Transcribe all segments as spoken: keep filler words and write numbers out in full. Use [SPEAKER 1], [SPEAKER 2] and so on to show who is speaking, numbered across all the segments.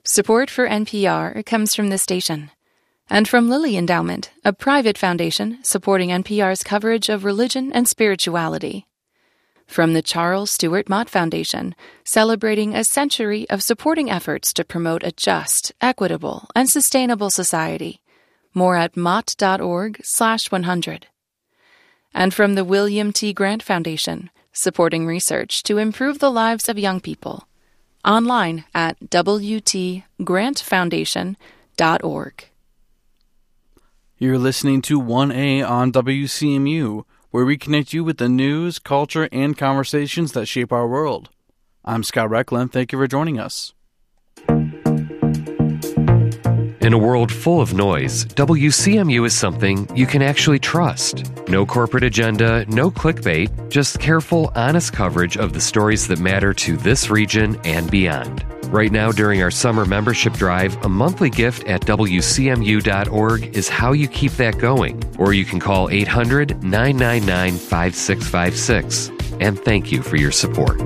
[SPEAKER 1] Support for N P R comes from this station and from Lilly Endowment, a private foundation supporting N P R's coverage of religion and spirituality. From the Charles Stewart Mott Foundation, celebrating a century of supporting efforts to promote a just, equitable, and sustainable society. More at mott.org slash 100. And from the William T. Grant Foundation, supporting research to improve the lives of young people. Online at w t grant foundation dot org.
[SPEAKER 2] You're listening to one A on W C M U, where we connect you with the news, culture, and conversations that shape our world. I'm Scott Reckland. Thank you for joining us.
[SPEAKER 3] In a world full of noise, W C M U is something you can actually trust. No corporate agenda, no clickbait, just careful, honest coverage of the stories that matter to this region and beyond. Right now, during our summer membership drive, a monthly gift at w c m u dot org is how you keep that going. Or you can call eight hundred, nine nine nine, five six five six. And thank you for your support.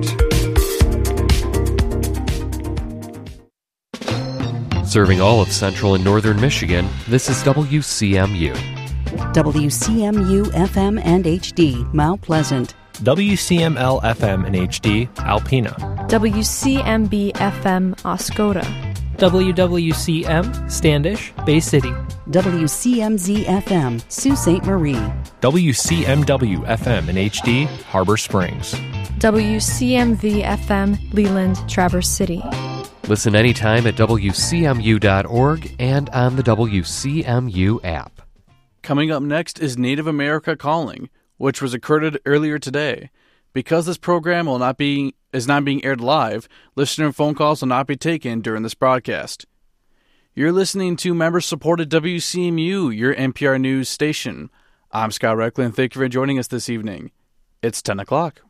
[SPEAKER 3] Serving all of central and northern Michigan, this is W C M U.
[SPEAKER 4] W C M U F M and H D, Mount Pleasant.
[SPEAKER 5] W C M L F M and H D, Alpena.
[SPEAKER 6] W C M B F M, Oscoda.
[SPEAKER 7] W W C M, Standish, Bay City.
[SPEAKER 4] W C M Z F M, Sault Ste. Marie.
[SPEAKER 5] W C M W F M and H D, Harbor Springs.
[SPEAKER 6] W C M V F M, Leland, Traverse City.
[SPEAKER 3] Listen anytime at w c m u dot org and on the W C M U app.
[SPEAKER 2] Coming up next is Native America Calling, which was recorded earlier today. Because this program will not be is not being aired live, listener phone calls will not be taken during this broadcast. You're listening to member-supported W C M U, your N P R News station. I'm Scott Reckland. Thank you for joining us this evening. It's ten o'clock.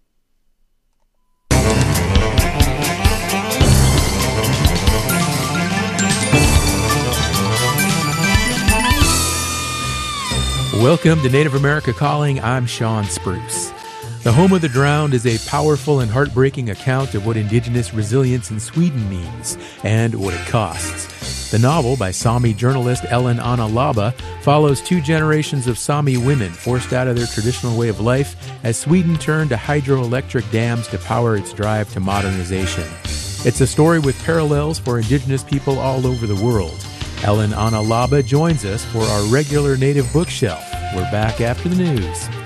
[SPEAKER 8] Welcome to Native America Calling. I'm Sean Spruce. The Home of the Drowned is a powerful and heartbreaking account of what Indigenous resilience in Sweden means and what it costs. The novel by Sami journalist Ellen Anna Laba follows two generations of Sami women forced out of their traditional way of life as Sweden turned to hydroelectric dams to power its drive to modernization. It's a story with parallels for Indigenous people all over the world. Ellen Anna Laba joins us for our regular Native Bookshelf. We're back after the news.